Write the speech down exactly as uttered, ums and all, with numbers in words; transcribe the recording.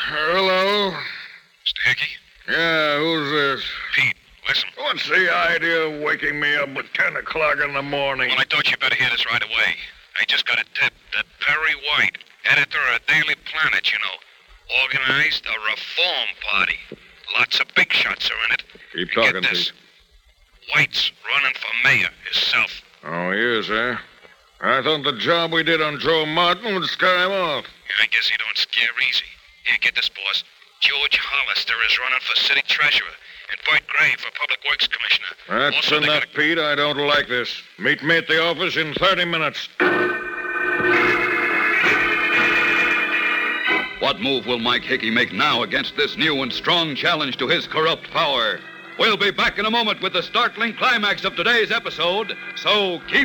Hello? Mister Hickey? Yeah, who's this? Pete, listen. What's the idea of waking me up at ten o'clock in the morning? Well, I thought you better hear this right away. I just got a tip that Perry White, editor of Daily Planet, you know, organized a reform party. Lots of big shots are in it. Keep And talking, get this. Pete. White's running for mayor himself. Oh, he is, eh? I thought the job we did on Joe Martin would scare him off. Yeah, I guess he don't scare easy. Here, get this, boss. George Hollister is running for city treasurer, and Bert Gray for public works commissioner. That's Also, they enough, got a- Pete. I don't like this. Meet me at the office in thirty minutes. What move will Mike Hickey make now against this new and strong challenge to his corrupt power? We'll be back in a moment with the startling climax of today's episode, so keep